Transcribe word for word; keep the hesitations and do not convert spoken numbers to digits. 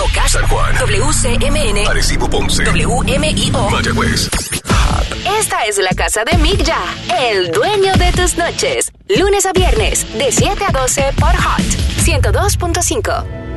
Moca, San Juan, W C M N, Arecibo, Ponce, W M I O, Mayagüez. Esta es la casa de Mick Ya, el dueño de tus noches. Lunes a viernes, de siete a doce por Hot ciento dos punto cinco.